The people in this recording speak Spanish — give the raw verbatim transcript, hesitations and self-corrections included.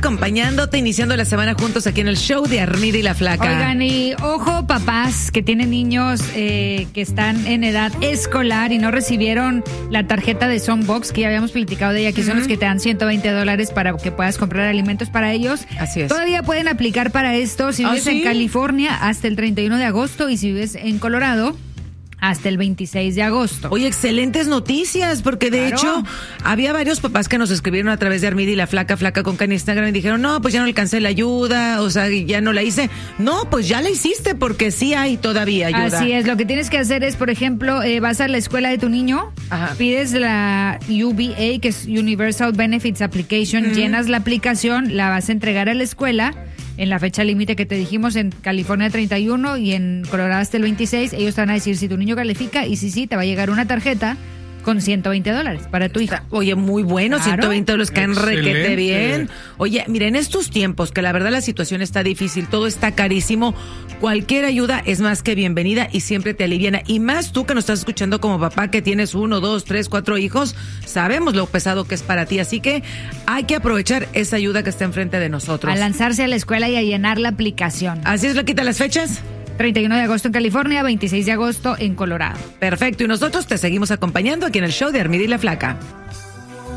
acompañándote, iniciando la semana juntos aquí en el show de Armida y la Flaca. Oigan, y ojo, papás que tienen niños eh, que están en edad escolar y no recibieron la tarjeta de Sonbox, que ya habíamos platicado de ella, que uh-huh. son los que te dan ciento veinte dólares para que puedas comprar alimentos para ellos. Así es. Todavía pueden aplicar para esto si vives ¿Ah, sí? en California hasta el treinta y uno de agosto y si vives en Colorado hasta el veintiséis de agosto. Oye, excelentes noticias, porque de claro. hecho había varios papás que nos escribieron a través de Armida y la Flaca, Flaca con Can Instagram, y dijeron, no, pues ya no alcancé la ayuda, o sea, ya no la hice. No, pues ya la hiciste, porque sí hay todavía ayuda. Así es, lo que tienes que hacer es, por ejemplo, eh, vas a la escuela de tu niño, Ajá. pides la U B A, que es Universal Benefits Application, mm. llenas la aplicación, la vas a entregar a la escuela, en la fecha límite que te dijimos, en California treinta y uno y en Colorado hasta el veintiséis, ellos te van a decir si tu niño califica y si sí, te va a llegar una tarjeta con ciento veinte dólares para tu hija. Oye, muy bueno, claro. ciento veinte dólares caen requete bien. Oye, mira, en estos tiempos que la verdad la situación está difícil, todo está carísimo, cualquier ayuda es más que bienvenida y siempre te aliviana. Y más tú que nos estás escuchando como papá que tienes uno, dos, tres, cuatro hijos, sabemos lo pesado que es para ti, así que hay que aprovechar esa ayuda que está enfrente de nosotros. A lanzarse a la escuela y a llenar la aplicación. Así es, Flaquita, las fechas. treinta y uno de agosto en California, veintiséis de agosto en Colorado. Perfecto, y nosotros te seguimos acompañando aquí en el show de Armida y la Flaca.